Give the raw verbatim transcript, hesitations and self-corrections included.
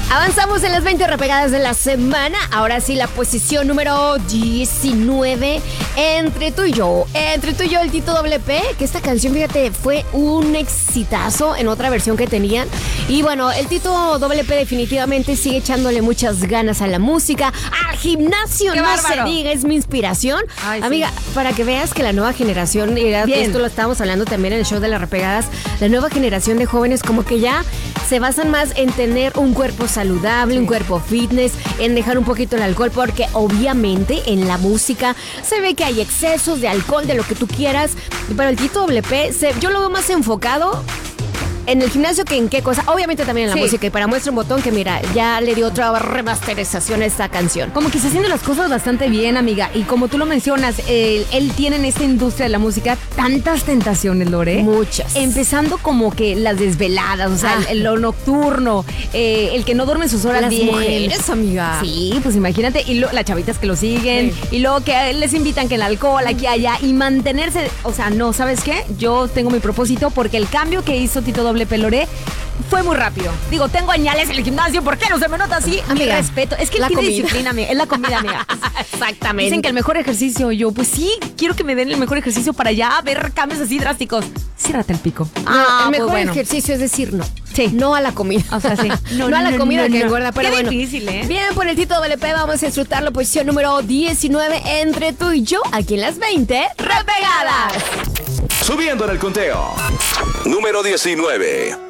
Avanzamos en las veinte repegadas de la semana. Ahora sí, la posición número diecinueve. Entre tú y yo. Entre tú y yo, el Tito Doble P. Que esta canción, fíjate, fue un exitazo en otra versión que tenían. Y bueno, el Tito Doble P definitivamente sigue echándole muchas ganas a la música, al gimnasio. ¡Qué no bárbaro! se diga, es mi inspiración. Ay, Amiga, sí. para que veas que la nueva generación, y esto lo estábamos hablando también en el show de las repegadas, la nueva generación de jóvenes como que ya se basan más en tener un cuerpo saludable, sí. un cuerpo fitness, en dejar un poquito el alcohol, porque obviamente en la música se ve que hay excesos de alcohol, de lo que tú quieras, pero el Tito Doble P, se, yo lo veo más enfocado en el gimnasio que en qué cosa. Obviamente también en la sí. música. Y para muestra un botón que mira, ya le dio otra remasterización a esta canción. Como que está haciendo las cosas bastante bien, amiga. Y como tú lo mencionas, él, él tiene en esta industria de la música tantas tentaciones, Lore. Muchas. Empezando como que las desveladas, o sea, ah. el, lo nocturno, eh, el que no duerme sus horas las bien. mujeres, amiga. Sí, pues imagínate. Y lo, las chavitas que lo siguen. Sí. Y luego que les invitan que el alcohol, aquí, allá. Y mantenerse, o sea, no, ¿sabes qué? Yo tengo mi propósito porque el cambio que hizo Tito Doble P, Lore, fue muy rápido. Digo, tengo añales en el gimnasio, ¿por qué no se me nota así? Amiga, mi respeto. Es que él la tiene comida. disciplina, amiga. Es la comida, amiga. Exactamente. Dicen que el mejor ejercicio, yo, pues sí, quiero que me den el mejor ejercicio para ya ver cambios así drásticos. Ciérrate el pico. No, ah, el mejor pues bueno. ejercicio es decir no. Sí. No a la comida. O sea, sí. No, no a la comida no, no, que engorda, pero Qué bueno. difícil, ¿eh? Bien, por el Tito Doble P vamos a disfrutar la posición número diecinueve entre tú y yo, aquí en las veinte repegadas. Subiendo en el conteo. Número diecinueve.